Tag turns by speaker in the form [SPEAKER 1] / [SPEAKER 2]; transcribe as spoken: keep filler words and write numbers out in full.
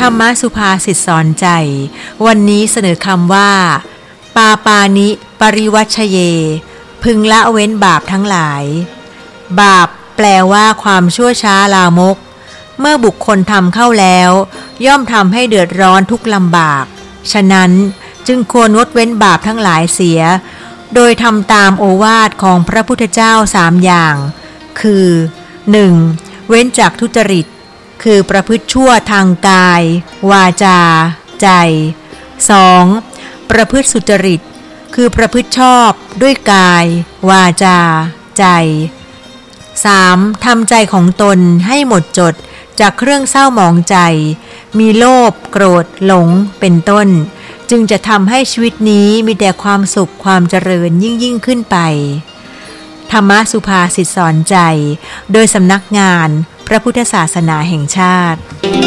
[SPEAKER 1] รรมสุภาษิตสอนใจวันนี้เสนอคำว่าปาปานิปริวัชเยพึงละเว้นบาปทั้งหลายบาปแปลว่าความชั่วช้าลามกเมื่อบุคคลทำเข้าแล้วย่อมทำให้เดือดร้อนทุกลำบากฉะนั้นจึงควรงดเว้นบาปทั้งหลายเสียโดยทำตามโอวาทของพระพุทธเจ้าสามอย่างคือ หนึ่ง. เว้นจากทุจริตคือประพฤติชั่วทางกายวาจาใจ สอง. ประพฤติสุจริตคือประพฤติชอบด้วยกายวาจาใจ สาม. ทำใจของตนให้หมดจดจากเครื่องเศร้าหมองใจมีโลภโกรธหลงเป็นต้นจึงจะทำให้ชีวิตนี้มีแต่ความสุขความเจริญยิ่งยิ่งขึ้นไปธรรมสุภาษิตสอนใจโดยสำนักงานพระพุทธศาสนาแห่งชาติ